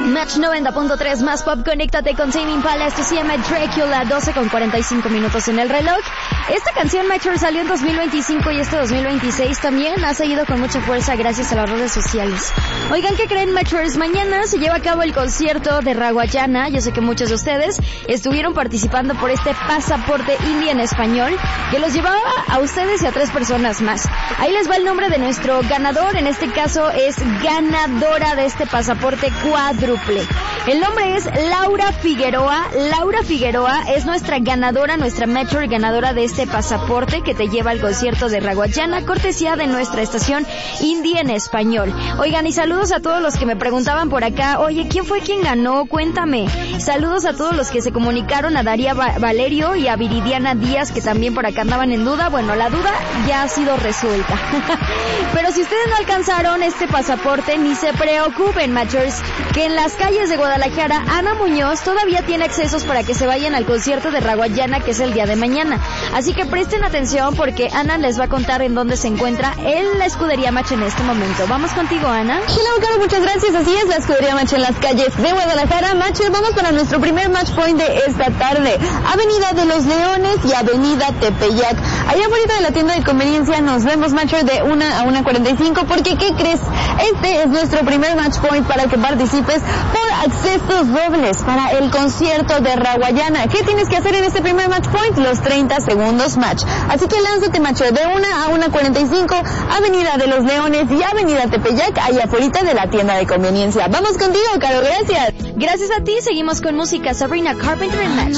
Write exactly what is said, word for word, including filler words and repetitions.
Match noventa punto tres más pop, conéctate con Tame Impala. Esto se llama Dracula, doce con cuarenta y cinco minutos en el reloj. Esta canción, Matcher, salió en dos mil veinticinco y este dos mil veintiséis también ha seguido con mucha fuerza gracias a las redes sociales. Oigan, ¿qué creen, Matchers? Mañana se lleva a cabo el concierto de Raguayana. Yo sé que muchos de ustedes estuvieron participando por este pasaporte indie en español que los llevaba a ustedes y a tres personas más. Ahí les va el nombre de nuestro ganador. En este caso es ganadora de este pasaporte cuádruple. El nombre es Laura Figueroa. Laura Figueroa es nuestra ganadora, nuestra Metro ganadora de este pasaporte que te lleva al concierto de Raguayana, cortesía de nuestra estación Indie en español. Oigan, y saludos a todos los que me preguntaban por acá, oye, ¿quién fue quien ganó? Cuéntame. Saludos a todos los que se comunicaron, a Daría Va- Valerio y a Viridiana Díaz, que también por acá andaban en duda. Bueno, la duda ya ha sido resuelta. Pero si ustedes no alcanzaron este pasaporte, ni se preocupen, Matchers, que en las calles de Guadalajara, Ana Muñoz todavía tiene accesos para que se vayan al concierto de Raguayana, que es el día de mañana. Así que presten atención porque Ana les va a contar en dónde se encuentra en la Escudería Match en este momento. Vamos contigo, Ana. Hello, Caro, muchas gracias. Así es, la Escudería Match en las calles de Guadalajara. Matcher, vamos para nuestro primer match point de esta tarde. Avenida de los Leones y Avenida Tepeyac. Allá afuera de la tienda de conveniencia nos vemos, Matcher, de una a una cuarenta y cinco, porque ¿qué crees? Este es nuestro primer match point para que participes por accesos dobles para el concierto de Raguayana. ¿Qué tienes que hacer en este primer match point? Los treinta segundos match. Así que lánzate, Matcher, de una a una cuarenta y cinco, Avenida de los Leones y Avenida Tepeyac, allá afuera de la tienda de conveniencia. Vamos contigo, Caro, gracias. Gracias a ti, seguimos con música. Sabrina Carpenter en Match.